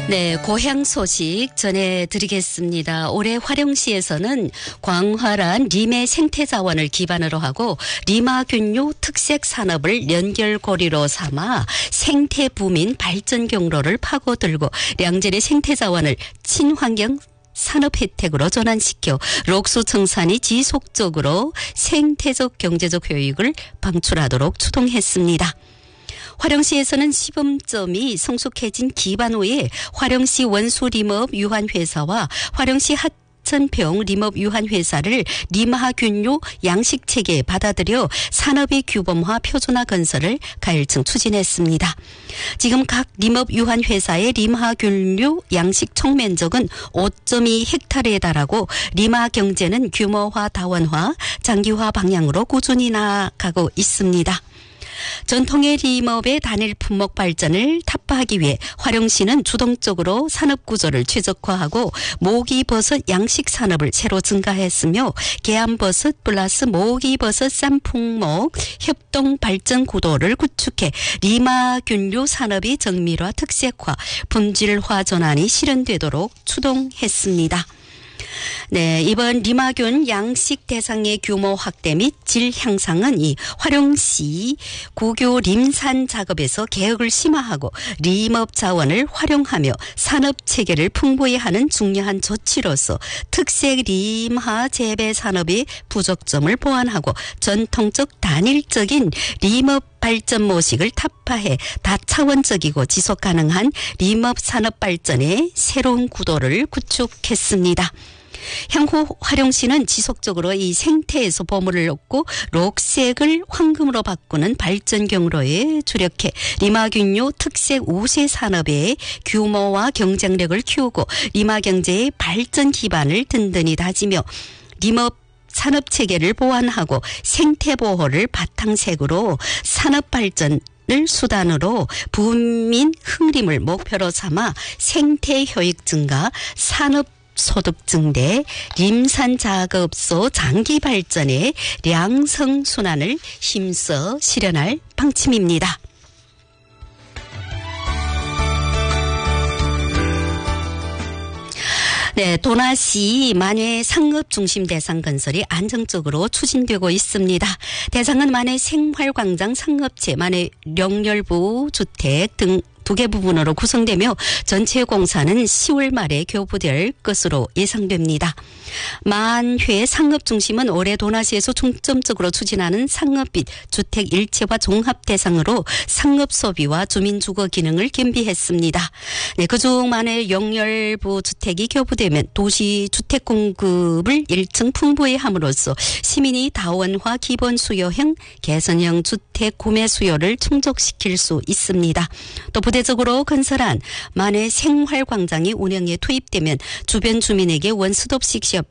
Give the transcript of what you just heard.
네, 고향 소식 전해드리겠습니다. 올해 화령시에서는 광활한 림의 생태자원을 기반으로 하고 리마균류 특색 산업을 연결고리로 삼아 생태부민 발전 경로를 파고들고 양질의 생태자원을 친환경 산업 혜택으로 전환시켜 록수 청산이 지속적으로 생태적 경제적 효익을 방출하도록 추동했습니다. 화령시에서는 시범점이 성숙해진 기반 후에 화령시 원수림업 유한회사와 화령시 하천평 림업 유한회사를 림하균류 양식체계에 받아들여 산업의 규범화 표준화 건설을 가일층 추진했습니다. 지금 각 림업 유한회사의 림하균류 양식 총면적은 5.2헥타르에 달하고 림하 경제는 규모화 다원화 장기화 방향으로 꾸준히 나아가고 있습니다. 전통의 림업의 단일 품목 발전을 타파하기 위해 화령시는 주동적으로 산업구조를 최적화하고 모기버섯 양식 산업을 새로 증가했으며 계암버섯 플러스 모기버섯 쌈품목 협동 발전 구도를 구축해 리마균류 산업의 정밀화 특색화 품질화 전환이 실현되도록 추동했습니다. 네, 이번 리마균 양식 대상의 규모 확대 및 질 향상은 이 화령시 국유 림산 작업에서 개혁을 심화하고 림업 자원을 활용하며 산업 체계를 풍부히 하는 중요한 조치로서 특색 림하 재배 산업의 부족점을 보완하고 전통적 단일적인 림업 발전 모식을 타파해 다차원적이고 지속 가능한 림업 산업 발전의 새로운 구도를 구축했습니다. 향후 화령시는 지속적으로 이 생태에서 보물을 얻고 록색을 황금으로 바꾸는 발전 경로에 주력해 리마균류 특색 우세 산업의 규모와 경쟁력을 키우고 리마 경제의 발전 기반을 든든히 다지며 림업 산업 체계를 보완하고 생태 보호를 바탕색으로 산업 발전 을 수단으로 부민 흥림을 목표로 삼아 생태 효익 증가, 산업 소득 증대, 림산 작업소 장기 발전의 량성 순환을 힘써 실현할 방침입니다. 네, 도나시 만회 상업 중심 대상 건설이 안정적으로 추진되고 있습니다. 대상은 만회 생활광장 상업체, 만회 영열부 주택 등 2개 부분으로 구성되며 전체 공사는 10월 말에 교부될 것으로 예상됩니다. 만회 상업 중심은 올해 도나시에서 중점적으로 추진하는 상업 및 주택 일체화 종합 대상으로 상업 소비와 주민 주거 기능을 겸비했습니다. 네, 그중 만회 영열부 주택이 교부되면 도시 주택 공급을 1층 풍부히 함으로써 시민이 다원화 기본 수요형 개선형 주택 구매 수요를 충족시킬 수 있습니다. 또 부대적으로 건설한 만회 생활광장이 운영에 투입되면 주변 주민에게 원스톱식